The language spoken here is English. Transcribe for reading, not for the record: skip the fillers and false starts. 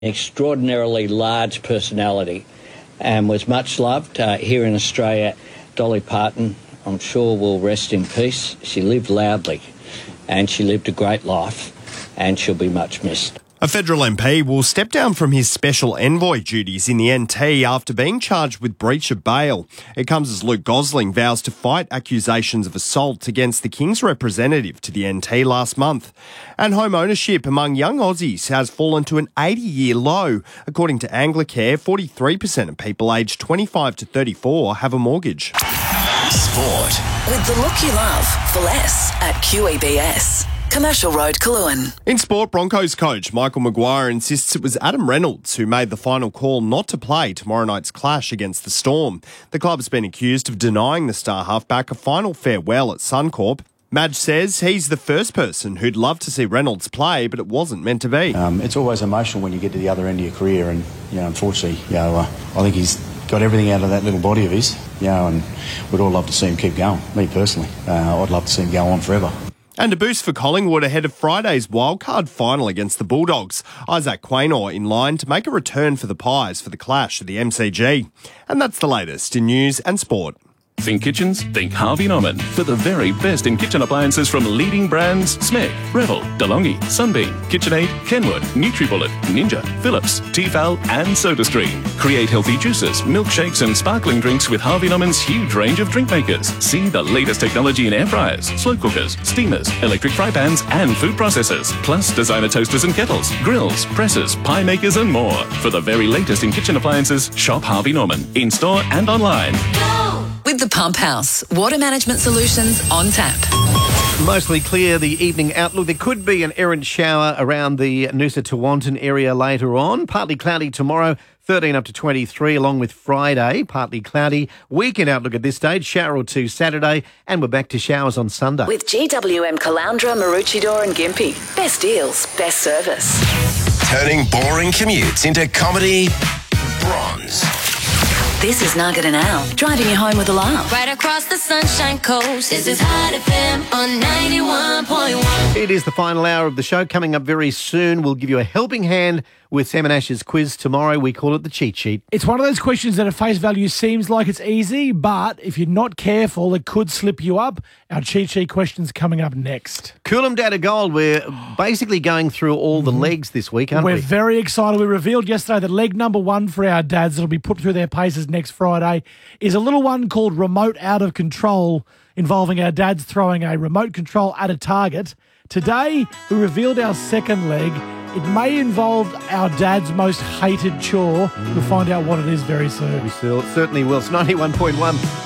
Extraordinarily large personality and was much loved here in Australia. Dolly Parton, I'm sure, will rest in peace. She lived loudly and she lived a great life and she'll be much missed. A federal MP will step down from his special envoy duties in the NT after being charged with breach of bail. It comes as Luke Gosling vows to fight accusations of assault against the King's representative to the NT last month. And home ownership among young Aussies has fallen to an 80-year low. According to Anglicare, 43% of people aged 25 to 34 have a mortgage. Sport. With the look you love for less at QEBS. Commercial Road, Coolangatta. In sport, Broncos coach Michael Maguire insists it was Adam Reynolds who made the final call not to play tomorrow night's clash against the Storm. The club has been accused of denying the star halfback a final farewell at Suncorp. Madge says he's the first person who'd love to see Reynolds play, but it wasn't meant to be. It's always emotional when you get to the other end of your career, and unfortunately, I think he's got everything out of that little body of his, and we'd all love to see him keep going. Me personally, I'd love to see him go on forever. And a boost for Collingwood ahead of Friday's wildcard final against the Bulldogs. Isaac Quaynor in line to make a return for the Pies for the clash at the MCG. And that's the latest in news and sport. Think kitchens? Think Harvey Norman. For the very best in kitchen appliances from leading brands Smeg, Revel, DeLonghi, Sunbeam, KitchenAid, Kenwood, NutriBullet, Ninja, Philips, Tefal and SodaStream. Create healthy juices, milkshakes and sparkling drinks with Harvey Norman's huge range of drink makers. See the latest technology in air fryers, slow cookers, steamers, electric fry pans and food processors. Plus designer toasters and kettles, grills, presses, pie makers and more. For the very latest in kitchen appliances, shop Harvey Norman. In-store and online. With the Pump House, water management solutions on tap. Mostly clear, the evening outlook. There could be an errant shower around the Noosa Tewantin area later on. Partly cloudy tomorrow, 13 up to 23, along with Friday, partly cloudy. Weekend outlook at this stage, shower or two Saturday, and we're back to showers on Sunday. With GWM Caloundra, Maroochydore and Gympie. Best deals, best service. Turning boring commutes into comedy bronze. This is Nugget and Al, driving you home with a laugh. Right across the Sunshine Coast, this is Hot FM on 91.1. It is the final hour of the show. Coming up very soon, we'll give you a helping hand with Sam and Ash's quiz tomorrow. We call it the cheat sheet. It's one of those questions that at face value seems like it's easy, but if you're not careful, it could slip you up. Our cheat sheet question's coming up next. Coolam Data Gold, we're basically going through all the legs this week, aren't we? We're very excited. We revealed yesterday that leg number one for our dads that'll be put through their paces next Friday is a little one called Remote Out of Control, involving our dads throwing a remote control at a target. Today, we revealed our second leg. It may involve our dad's most hated chore. We'll find out what it is very soon. We certainly will. It's 91.1.